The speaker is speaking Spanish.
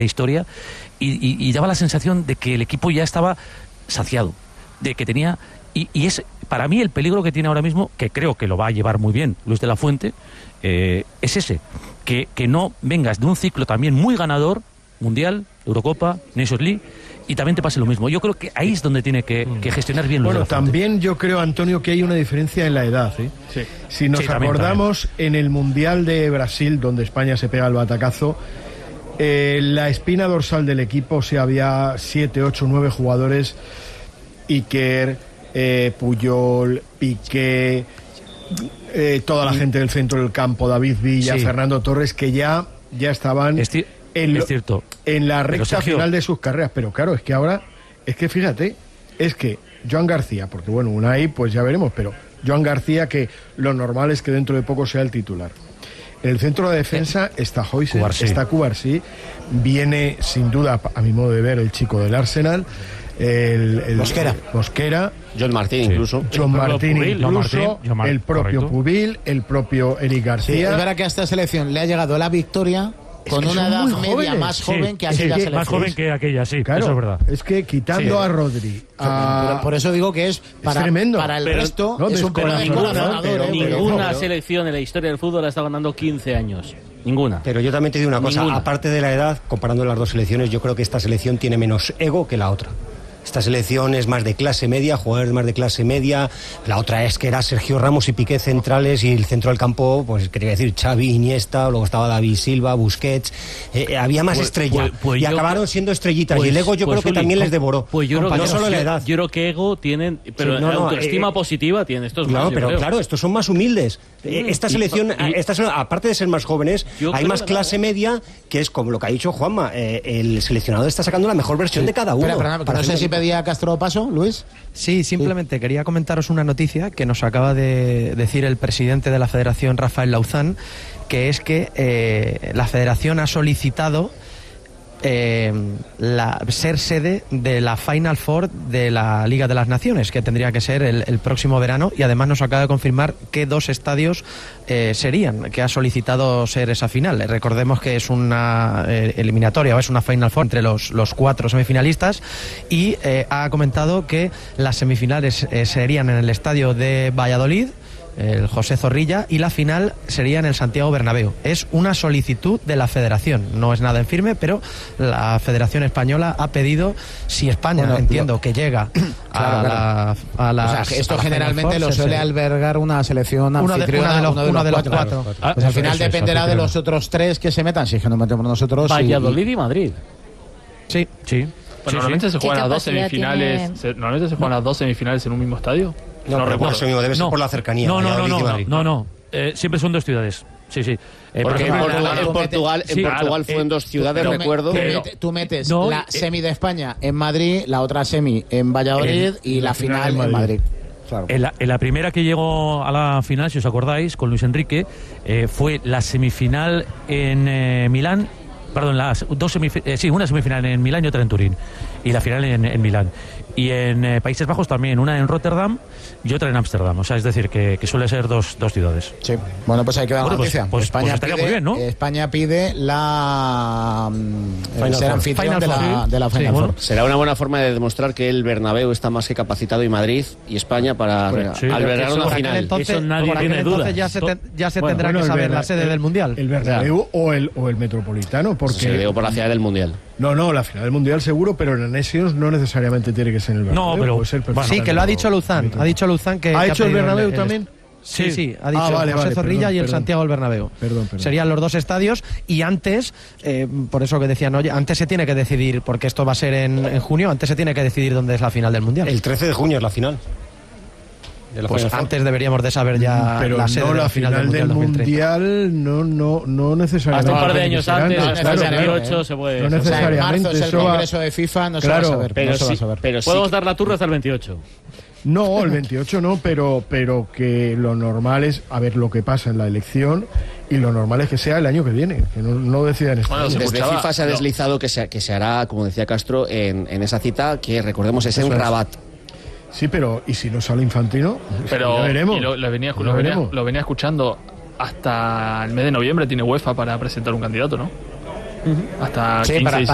historia y daba la sensación de que el equipo ya estaba saciado, de que tenía... Y es, para mí, el peligro que tiene ahora mismo, que creo que lo va a llevar muy bien Luis de la Fuente, es ese, que no vengas de un ciclo también muy ganador, Mundial, Eurocopa, Nations League, y también te pase lo mismo. Yo creo que ahí es donde tiene que gestionar bien Luis de la Fuente. También yo creo, Antonio, que hay una diferencia en la edad, ¿eh? Sí. Si nos acordamos, en el Mundial de Brasil, donde España se pega el batacazo, la espina dorsal del equipo, o sea, había 7, 8, 9 jugadores, Iker, Puyol, Piqué, toda la gente del centro del campo, David Villa, Fernando Torres, que ya estaban en la recta final de sus carreras. Pero claro, es que ahora, fíjate, es que Joan García, porque bueno, Unai pues ya veremos, pero Joan García, que lo normal es que dentro de poco sea el titular. En el centro de defensa está Huijsen, está Cubarsí, viene sin duda, a mi modo de ver, el chico del Arsenal, el Mosquera, John Martín incluso, el propio Pubil, el propio Eric García. Sí, es verdad que a esta selección le ha llegado la victoria con una edad media más joven que aquella selección. Más joven que aquella, sí, claro, eso es verdad. Es que quitando a Rodri... Por eso digo que es tremendo. Para el resto es un corazonador. Ninguna selección en la historia del fútbol ha estado ganando 15 años. Ninguna. Pero yo también te digo una cosa, aparte de la edad, comparando las dos selecciones, yo creo que esta selección tiene menos ego que la otra. Esta selección es más de clase media, jugadores más de clase media. La otra es que era Sergio Ramos y Piqué centrales, y el centro del campo, pues quería decir Xavi, Iniesta, luego estaba David Silva, Busquets. Había más estrella. Y acabaron siendo estrellitas. Y el ego yo creo que también les devoró. No solo la edad. Yo creo que ego tienen, pero autoestima positiva tienen estos más. No, pero claro, estos son más humildes. Esta selección, aparte de ser más jóvenes, hay más clase media, que es como lo que ha dicho Juanma. El seleccionador está sacando la mejor versión de cada uno. Pero no sé si pedía Castro paso, Luis. Sí, simplemente quería comentaros una noticia que nos acaba de decir el presidente de la Federación, Rafael Lauzán, que es que la Federación ha solicitado ser sede de la Final Four de la Liga de las Naciones, que tendría que ser el próximo verano, y además nos acaba de confirmar que 2 estadios serían, que ha solicitado ser esa final. Recordemos que es una eliminatoria, o es una Final Four entre los 4 semifinalistas, y ha comentado que las semifinales serían en el estadio de Valladolid, el José Zorrilla, y la final sería en el Santiago Bernabéu. Es una solicitud de la Federación, no es nada en firme, pero la Federación Española ha pedido, si España, que llega a la... O sea, esto generalmente lo suele albergar una selección anfitriona, uno de los cuatro. Pues al final dependerá de los otros 3 que se metan, si es que nos metemos nosotros. Valladolid y Madrid. Sí. Pues normalmente se juegan las 2 semifinales. Normalmente se juegan las 2 semifinales en un mismo estadio. No recuerdo, debe ser por la cercanía. No. Siempre son 2 ciudades. Sí. Porque en Portugal fue en 2 ciudades, recuerdo. Tú metes la semi de España en Madrid, la otra semi en Valladolid y la final en Madrid. Claro. En la primera que llegó a la final, si os acordáis, con Luis Enrique, fue la semifinal en Milán. Perdón, una semifinal en Milán y otra en Turín, y la final en Milán. Y en Países Bajos también, una en Rotterdam y otra en Ámsterdam. O sea, es decir, que suele ser dos ciudades. Sí. Bueno, pues hay que dar la noticia. España estaría muy bien, ¿no? España pide ser anfitrión de la Final Four. Será una buena forma de demostrar que el Bernabéu está más que capacitado, y Madrid y España para albergar una final. Entonces nadie tiene dudas. Ya se tendrá que saber la sede del Mundial. El Bernabéu o el Metropolitano, porque... Se digo por la ciudad del Mundial. No, la final del Mundial seguro, pero en la Nations no necesariamente tiene que ser en el Bernabéu. No, pero... Sí, que lo ha dicho Luzán. Ha dicho Luzán que... ¿Ha hecho el Bernabéu también? Sí, ha dicho José Zorrilla y el Santiago del Bernabéu. Perdón. Serían los 2 estadios, y antes, por eso que decían, oye, antes se tiene que decidir, porque esto va a ser en junio, antes se tiene que decidir dónde es la final del Mundial. El 13 de junio es la final. Pues antes deberíamos de saber ya la sede de la final del Mundial, no necesariamente. Hasta un par de años antes, hasta el 28 se puede. No necesariamente. En marzo es el Congreso de FIFA, no se va a saber. Pero podemos dar la turra hasta el 28. No, el 28 no, pero que lo normal es a ver lo que pasa en la elección, y lo normal es que sea el año que viene, que no decidan esto. Bueno, desde FIFA se ha deslizado que se hará, como decía Castro, en esa cita, que recordemos es en Rabat. Sí, pero ¿y si no sale Infantino? Pero ya veremos. Y lo venía escuchando, hasta el mes de noviembre tiene UEFA para presentar un candidato, ¿no? Hasta 15